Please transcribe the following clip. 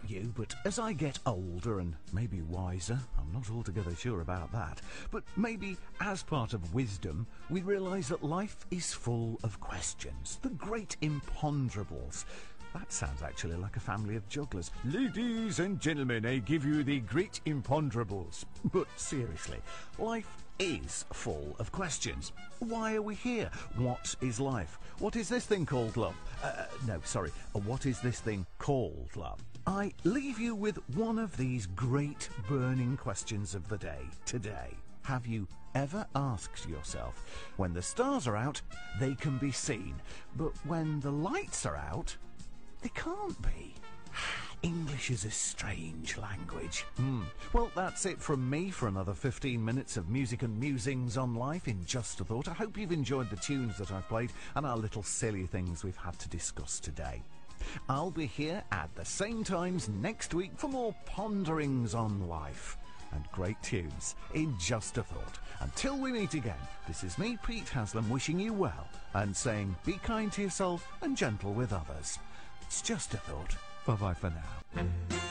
about you, but as I get older and maybe wiser, I'm not altogether sure about that, but maybe as part of wisdom, we realise that life is full of questions, the great imponderables. That sounds actually like a family of jugglers. Ladies and gentlemen, I give you the great imponderables. But seriously, life is full of questions. Why are we here? What is life? What is this thing called love? What is this thing called love? I leave you with one of these great burning questions of the day today. Have you ever asked yourself, when the stars are out, they can be seen, but when the lights are out, they can't be? English is a strange language. Well, that's it from me for another 15 minutes of music and musings on life in Just a Thought. I hope you've enjoyed the tunes that I've played and our little silly things we've had to discuss today. I'll be here at the same times next week for more ponderings on life and great tunes in Just a Thought. Until we meet again, this is me, Pete Haslam, wishing you well and saying be kind to yourself and gentle with others. It's Just a Thought. Bye-bye for now.